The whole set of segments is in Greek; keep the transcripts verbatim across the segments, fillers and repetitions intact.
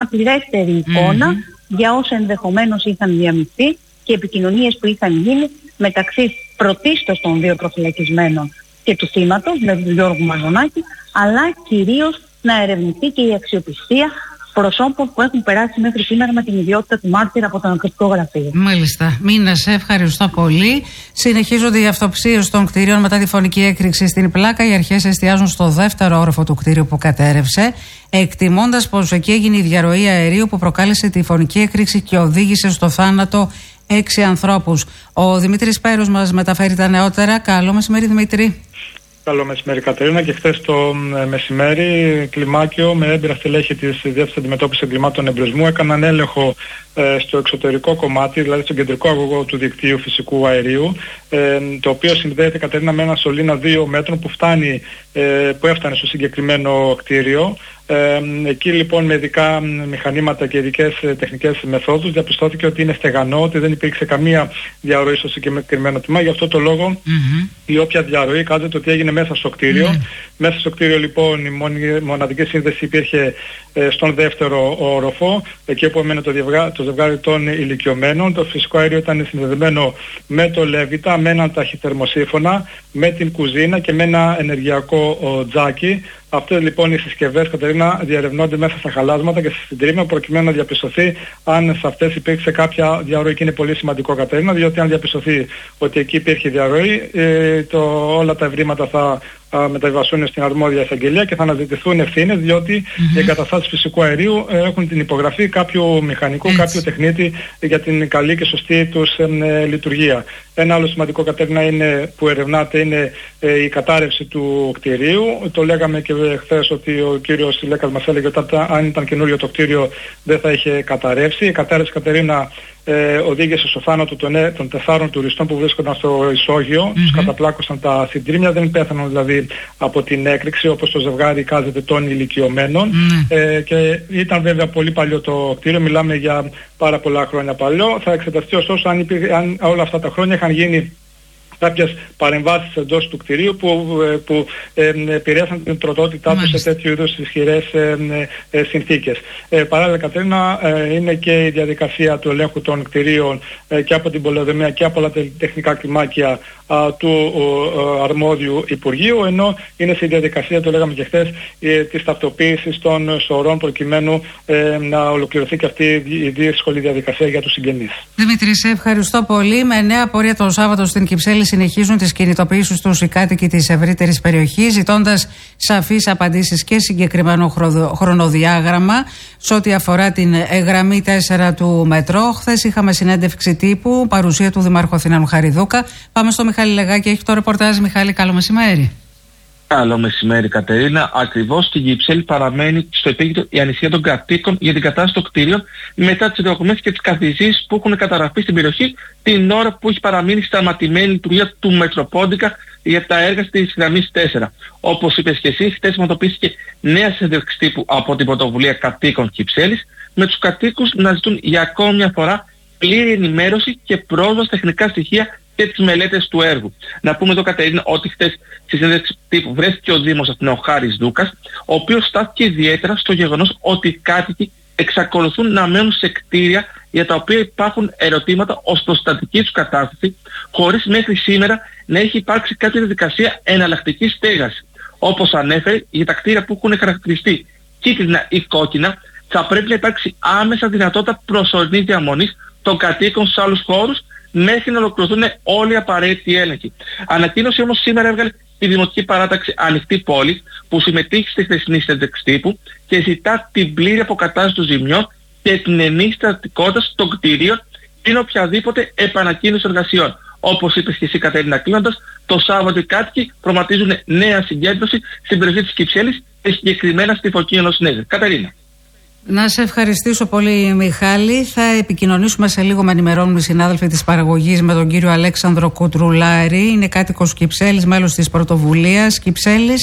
πληρέστερη εικόνα mm-hmm. για όσα ενδεχομένως είχαν διαμειχθεί και επικοινωνίες που είχαν γίνει μεταξύ πρωτίστως των δύο προφυλακισμένων και του θύματος, δηλαδή του Γιώργου Μαζονάκη, αλλά κυρίως να ερευνηθεί και η αξιοπιστία προσώπων που έχουν περάσει μέχρι σήμερα με την ιδιότητα του μάρτυρα από το ανακριτικό γραφείο. Μάλιστα. Μίνα, σε ευχαριστώ πολύ. Συνεχίζονται οι αυτοψίες των κτηρίων μετά τη φωνική έκρηξη στην Πλάκα. Οι αρχές εστιάζουν στο δεύτερο όροφο του κτίριου που κατέρευσε, εκτιμώντας πως εκεί έγινε η διαρροή αερίου που προκάλεσε τη φωνική έκρηξη και οδήγησε στο θάνατο έξι ανθρώπους. Ο Δημήτρης Πέρος μας μεταφέρει τα νεότερα. Καλό μεσημέρι, Δημήτρη. Καλό μεσημέρι, Κατερίνα. Και χθες το μεσημέρι, κλιμάκιο με έμπειρα στελέχη της Διεύθυνσης Αντιμετώπισης Εγκλημάτων Εμπρισμού έκαναν έλεγχο ε, στο εξωτερικό κομμάτι, δηλαδή στον κεντρικό αγωγό του δικτύου φυσικού αερίου, ε, το οποίο συνδέεται, Κατερίνα, με ένα σωλήνα δύο μέτρων που, φτάνει, ε, που έφτανε στο συγκεκριμένο κτίριο. Ε, εκεί λοιπόν με ειδικά μηχανήματα και ειδικές τεχνικές μεθόδους διαπιστώθηκε ότι είναι στεγανό, ότι δεν υπήρξε καμία διαρροή στο συγκεκριμένο τμήμα. Γι' αυτό το λόγο mm-hmm. η όποια διαρροή κάζεται ότι έγινε μέσα στο κτίριο. Mm-hmm. Μέσα στο κτίριο λοιπόν η μοναδική σύνδεση υπήρχε ε, στον δεύτερο όροφο, εκεί όπου έμενε το, διευγά, το ζευγάρι των ηλικιωμένων. Το φυσικό αέριο ήταν συνδεδεμένο με το Λέβητα, με έναν ταχυθερμοσύφωνα, με την κουζίνα και με ένα ενεργειακό ο, τζάκι. Αυτές λοιπόν οι συσκευές, Κατερίνα, διαρευνώνται μέσα στα χαλάσματα και στη συντρίμμια προκειμένου να διαπιστωθεί αν σε αυτές υπήρξε κάποια διαρροή. Και είναι πολύ σημαντικό, Κατερίνα, διότι αν διαπιστωθεί ότι εκεί υπήρχε διαρροή, ε, το, όλα τα ευρήματα θα α, μεταβιβαστούν στην αρμόδια εισαγγελία και θα αναζητηθούν ευθύνες, διότι mm-hmm. οι εγκαταστάσεις φυσικού αερίου ε, έχουν την υπογραφή κάποιου μηχανικού, Έτσι. κάποιου τεχνίτη για την καλή και σωστή τους ε, λειτουργία. Ένα άλλο σημαντικό, Κατερίνα, είναι, που ερευνάται είναι ε, η κατάρρευση του κτηρίου. Το λέγαμε και χθες ότι ο κύριος Σιλέκας μας έλεγε ότι αν ήταν καινούριο το κτίριο δεν θα είχε καταρρεύσει. Η κατάρρευση, Κατερίνα, ε, οδήγησε στο θάνατο των, των τεσσάρων τουριστών που βρίσκονταν στο ισόγειο. Mm-hmm. Τους καταπλάκωσαν τα συντρίμμια, δεν πέθαναν δηλαδή από την έκρηξη όπως το ζευγάρι κάζεται των ηλικιωμένων. Mm-hmm. Ε, και ήταν βέβαια πολύ παλιό το κτίριο, μιλάμε για πάρα πολλά χρόνια παλιό. Θα εξεταστεί ωστόσο αν, υπήρχε, αν όλα αυτά τα χρόνια είχαν γίνει κάποιες παρεμβάσεις εντός του κτηρίου που, που ε, επηρέασαν την τροτότητά του σε τέτοιου είδους ισχυρές ε, ε, συνθήκες. Ε, παράλληλα, Κατερίνα, ε, είναι και η διαδικασία του ελέγχου των κτηρίων ε, και από την πολεοδομία και από τα τεχνικά κλιμάκια α, του ο, αρμόδιου Υπουργείου, ενώ είναι στη διαδικασία, το λέγαμε και χθες, ε, της ταυτοποίησης των σωρών προκειμένου ε, να ολοκληρωθεί και αυτή η δύσκολη διαδικασία για τους συγγενείς. Δημήτρη, σε ευχαριστώ πολύ. Με νέα πορεία το Σάββατο στην Κυψέλη συνεχίζουν τις κινητοποιήσεις τους οι κάτοικοι της ευρύτερης περιοχής, ζητώντας σαφείς απαντήσεις και συγκεκριμένο χρονοδιάγραμμα σε ό,τι αφορά την γραμμή τέσσερα του μετρό. Χθες είχαμε συνέντευξη τύπου, παρουσία του Δημάρχου Αθηνών Χαριδούκα. Πάμε στο Μιχάλη Λεγάκη, έχει το ρεπορτάζ. Μιχάλη, καλό μεσημέρι. Καλό μεσημέρι, Κατερίνα. Ακριβώς στην Κυψέλη παραμένει στο επίκεντρο η ανησυχία των κατοίκων για την κατάσταση των κτίριων μετά τις διακοπές και τις καθυστερήσεις που έχουν καταγραφεί στην περιοχή την ώρα που έχει παραμείνει σταματημένη η λειτουργία του Μετροπόντικα για τα έργα της γραμμής τέσσερα. Όπως είπες και εσύ, χτες σηματοποιήθηκε νέα συνέντευξη τύπου από την πρωτοβουλία κατοίκων Κυψέλης, με τους κατοίκους να ζητούν για ακόμη μια φορά πλήρη ενημέρωση και πρόσβαση στα τεχνικά στοιχεία και τις μελέτες του έργου. Να πούμε εδώ, Κατερίνα, ότι χτες στη συνέντευξη τύπου βρέθηκε ο Δήμος Αθηνών Χάρης Δούκας, ο οποίος στάθηκε ιδιαίτερα στο γεγονός ότι οι κάτοικοι εξακολουθούν να μένουν σε κτίρια για τα οποία υπάρχουν ερωτήματα ως προς στατική τους κατάσταση, χωρίς μέχρι σήμερα να έχει υπάρξει κάποια διαδικασία εναλλακτικής στέγασης. Όπως ανέφερε, για τα κτίρια που έχουν χαρακτηριστεί κίτρινα ή κόκκινα, θα πρέπει να υπάρξει άμεσα δυνατότητα προσωρινής διαμονής των κατοίκων σε άλλους χώρους μέχρι να ολοκληρωθούν όλοι οι απαραίτητοι έλεγχοι. Ανακοίνωση όμως σήμερα έβγαλε η Δημοτική Παράταξη Ανοιχτή Πόλη, που συμμετείχε στη χθεσινή συνέντευξη τύπου και ζητά την πλήρη αποκατάσταση των ζημιών και την ενίσχυση στατικότητας των κτηρίων πριν οποιαδήποτε επανακίνηση εργασιών. Όπως είπες και εσύ, Κατερίνα, κλείνοντας, το Σάββατο οι κάτοικοι προγραμματίζουν νέα συγκέντρωση στην περιοχή της Κυψέλης και συγκεκριμένα στη Φωκίνο Συνέδριο. Κατερίνα. Να σε ευχαριστήσω πολύ, Μιχάλη. Θα επικοινωνήσουμε σε λίγο, με ενημερώνουν οι συνάδελφοι της παραγωγής, με τον κύριο Αλέξανδρο Κουτρουλάρη. Είναι κάτοικος Κυψέλης, μέλος της πρωτοβουλίας Κυψέλης.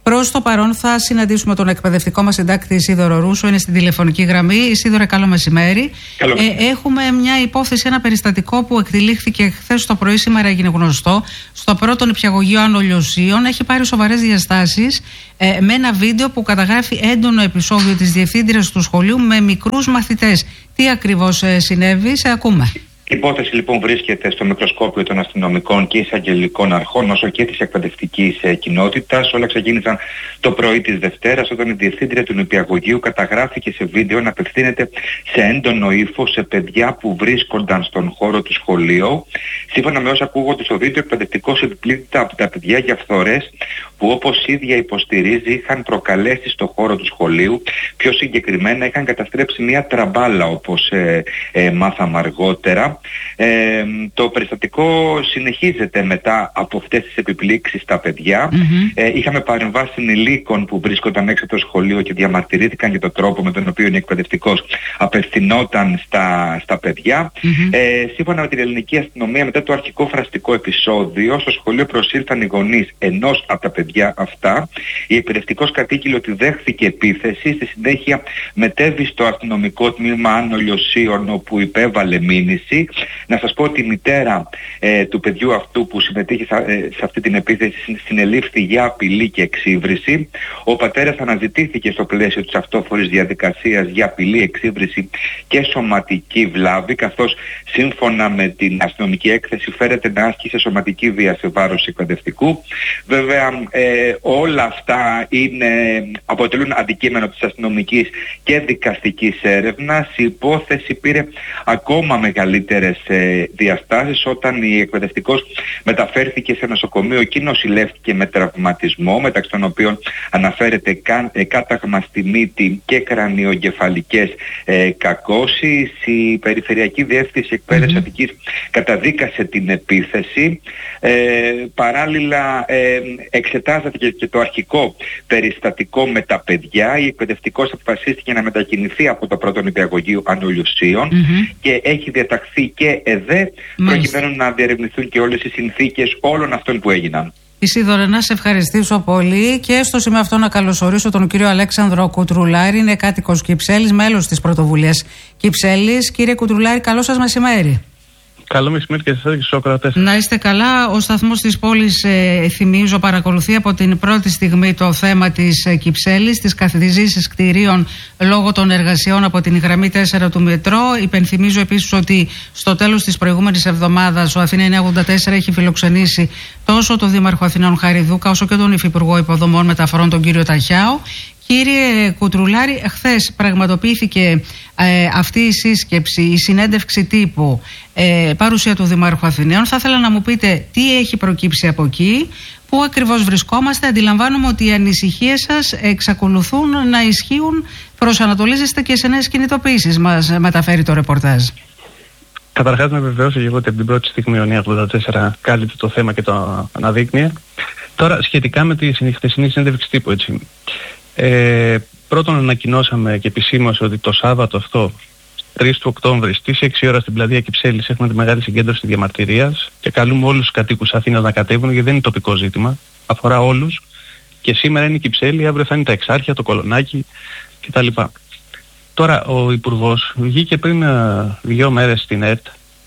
Προς το παρόν θα συναντήσουμε τον εκπαιδευτικό μας συντάκτη Ισίδωρο Ρούσο, είναι στην τηλεφωνική γραμμή. Ισίδωρο, καλό μεσημέρι. Καλό. Ε, έχουμε μια υπόθεση, ένα περιστατικό που εκτελήχθηκε χθες το πρωί, σήμερα έγινε γνωστό, στο πρώτο νηπιαγωγείο Άνω Λιωσίων. Έχει πάρει σοβαρές διαστάσεις ε, με ένα βίντεο που καταγράφει έντονο επεισόδιο της διευθύντριας του σχολείου με μικρούς μαθητές. Τι ακριβώς ε, συνέβη, σε ακούμε. Η υπόθεση λοιπόν βρίσκεται στο μικροσκόπιο των αστυνομικών και εισαγγελικών αρχών, όσο και της εκπαιδευτικής ε, κοινότητας. Όλα ξεκίνησαν το πρωί της Δευτέρας, όταν η διευθύντρια του νηπιαγωγείου καταγράφηκε σε βίντεο να απευθύνεται σε έντονο ύφος σε παιδιά που βρίσκονταν στον χώρο του σχολείου. Σύμφωνα με όσα ακούγονται στο βίντεο, εκπαιδευτικός επιπλήττεται από τα παιδιά για φθορές που, όπως ίδια υποστηρίζει, είχαν προκαλέσει στον χώρο του σχολείου. Πιο συγκεκριμένα είχαν καταστρέψει μια τραμπάλα, όπως ε, ε, μάθαμε αργότερα. Ε, το περιστατικό συνεχίζεται μετά από αυτές τις επιπλήξεις στα παιδιά. Mm-hmm. Ε, είχαμε παρεμβάσει ενηλίκων που βρίσκονταν έξω από το σχολείο και διαμαρτυρήθηκαν για τον τρόπο με τον οποίο η εκπαιδευτικός απευθυνόταν στα, στα παιδιά. Mm-hmm. Ε, σύμφωνα με την ελληνική αστυνομία, μετά το αρχικό φραστικό επεισόδιο, στο σχολείο προσήλθαν οι γονείς ενός από τα παιδιά αυτά. Η εκπαιδευτικός κατήγγειλε ότι δέχθηκε επίθεση. Στη συνέχεια μετέβη στο αστυνομικό τμήμα Άνω Λιωσίων, όπου υπέβαλε μήνυση. Να σας πω ότι η μητέρα ε, του παιδιού αυτού που συμμετείχε σε, ε, σε αυτή την επίθεση συνελήφθη για απειλή και εξύβριση. Ο πατέρας αναζητήθηκε στο πλαίσιο της αυτόφορης διαδικασίας για απειλή, εξύβριση και σωματική βλάβη, καθώς σύμφωνα με την αστυνομική έκθεση φέρεται να άσκησε σωματική βία σε βάρος εκπαιδευτικού. Βέβαια ε, όλα αυτά είναι, αποτελούν αντικείμενο της αστυνομικής και δικαστικής έρευνας. Η υπόθεση πήρε ακόμα μεγαλύτερες ε, διαστάσεις όταν η εκπαιδευτικός μεταφέρθηκε σε νοσοκομείο. Εκεί νοσηλεύτηκε με τραυματισμό, μεταξύ των οποίων αναφέρεται κα, ε, κάταγμα στη μύτη και κρανιογκεφαλικές ε, κακώσεις. Η Περιφερειακή Διεύθυνση Εκπαίδευσης mm-hmm. Αττικής καταδίκασε την επίθεση. Ε, παράλληλα ε, εξετάζεται και, και το αρχικό περιστατικό με τα παιδιά. Η εκπαιδευτικός αποφασίστηκε να μετακινηθεί από το πρώτο νηπιαγωγείο Άνω Λιωσίων mm-hmm. και έχει διαταχθεί και ΕΔΕ προκειμένου να διερευνηθούν και όλες οι συνθήκες όλων αυτών που έγιναν. Ισίδωρε, να σε ευχαριστήσω πολύ και στο σημείο αυτό να καλωσορίσω τον κύριο Αλέξανδρο Κουτρουλάρη, είναι κάτοικος Κυψέλης, μέλος της πρωτοβουλίας Κυψέλης. Κύριε Κουτρουλάρη, καλό σας μεσημέρι. Καλό μεσημέρι και σε εσάς και στους ακροατές. Να είστε καλά. Ο σταθμός της πόλης, ε, θυμίζω, παρακολουθεί από την πρώτη στιγμή το θέμα της ε, Κυψέλης, τις καθιδιζήσεις κτηρίων λόγω των εργασιών από την γραμμή τέσσερα του μετρό. Υπενθυμίζω επίσης ότι στο τέλος της προηγούμενης εβδομάδας ο Αθήνα εννιακόσια ογδόντα τέσσερα έχει φιλοξενήσει τόσο τον Δήμαρχο Αθηνών Χαριδούκα όσο και τον Υφυπουργό Υποδομών Μεταφορών, τον κύριο Ταχιάο. Κύριε Κουτρουλάρη, χθες πραγματοποιήθηκε ε, αυτή η σύσκεψη, η συνέντευξη τύπου, ε, παρουσία του Δημάρχου Αθηναίων. Θα ήθελα να μου πείτε τι έχει προκύψει από εκεί, πού ακριβώς βρισκόμαστε. Αντιλαμβάνομαι ότι οι ανησυχίες σας εξακολουθούν να ισχύουν, προσανατολίζεστε και σε νέες κινητοποιήσεις, μας μεταφέρει το ρεπορτάζ. Καταρχάς με βεβαίωσε εγώ ότι από την πρώτη στιγμή ο εννιακόσια ογδόντα τέσσερα κάλυπτε το θέμα και το αναδείκνυε. Τώρα σχετικά με τη χθεσινή συνέντευξη τύπου, έτσι. Ε, πρώτον ανακοινώσαμε και επισήμως ότι το Σάββατο αυτό, τρεις του Οκτώβρη, στις έξι ώρα στην πλατεία Κυψέλης έχουμε τη μεγάλη συγκέντρωση διαμαρτυρίας και καλούμε όλους τους κατοίκους Αθήνας να κατέβουν, γιατί δεν είναι τοπικό ζήτημα, αφορά όλους και σήμερα είναι η Κυψέλη, αύριο θα είναι τα Εξάρχεια, το Κολονάκι κτλ. Τώρα ο Υπουργός βγήκε πριν uh, δύο μέρες στην ΕΡΤ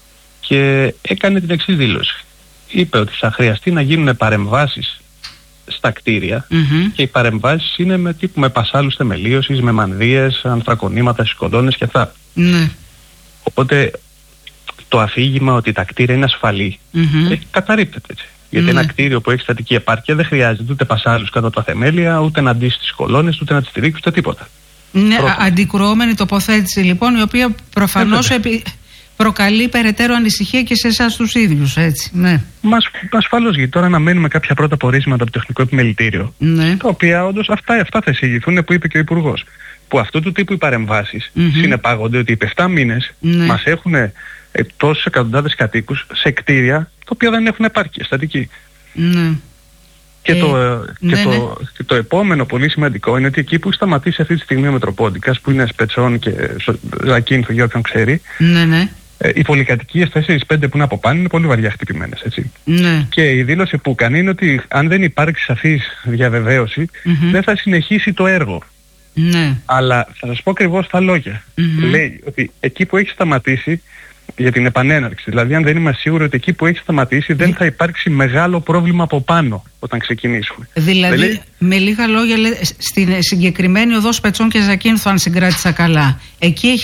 και έκανε την εξής δήλωση. Είπε ότι θα χρειαστεί να γίνουν παρεμβάσεις στα κτίρια mm-hmm. και οι παρεμβάσεις είναι με τύπου με πασάλους θεμελίωσης, με μανδύες, ανθρακονήματα στις κολόνες και αυτά. Mm-hmm. Οπότε το αφήγημα ότι τα κτίρια είναι ασφαλή mm-hmm. καταρρίπτεται, έτσι. Γιατί mm-hmm. ένα κτίριο που έχει στατική επάρκεια δεν χρειάζεται ούτε πασάλους κάτω από τα θεμέλια, ούτε να ντύσει τις κολόνες, ούτε να τις στηρίξει, ούτε τίποτα. Ναι, αντικρουόμενη τοποθέτηση λοιπόν, η οποία προφανώς επί... προκαλεί περαιτέρω ανησυχία και σε εσάς τους ίδιους, έτσι. Ναι. Μας, ασφαλώς, γιατί τώρα αναμένουμε κάποια πρώτα πορίσματα από το Τεχνικό Επιμελητήριο, ναι. τα οποία όντως αυτά, αυτά θα εισηγηθούν, που είπε και ο Υπουργός. Που αυτού του τύπου οι παρεμβάσεις mm-hmm. συνεπάγονται ότι επί επτά μήνες ναι. μας έχουν ε, τόσους εκατοντάδες κατοίκους σε κτίρια τα οποία δεν έχουν επάρκεια στατική. Ναι. Και, ε, το, ε, ναι, και, το, ναι. και το επόμενο πολύ σημαντικό είναι ότι εκεί που σταματήσει αυτή τη στιγμή ο Μετροπόντικας, που είναι Σπετσών και Ζακίνθο για όποιον ξέρει, ναι, ναι. Ε, οι πολυκατοικίες τέσσερα πέντε που είναι από πάνω είναι πολύ βαριά χτυπημένες, έτσι. Ναι. Και η δήλωση που κάνει είναι ότι αν δεν υπάρξει σαφής διαβεβαίωση, Mm-hmm. δεν θα συνεχίσει το έργο. Ναι. Αλλά θα σας πω ακριβώς τα λόγια. Mm-hmm. Λέει ότι εκεί που έχει σταματήσει, για την επανέναρξη, δηλαδή αν δεν είμαστε σίγουροι ότι εκεί που έχει σταματήσει δεν θα υπάρξει μεγάλο πρόβλημα από πάνω όταν ξεκινήσουμε. Δηλαδή, λέει... με λίγα λόγια, λέει, στην συγκεκριμένη οδό Σπετσών και Ζακίνθου, αν συγκράτησα καλά, εκεί έχει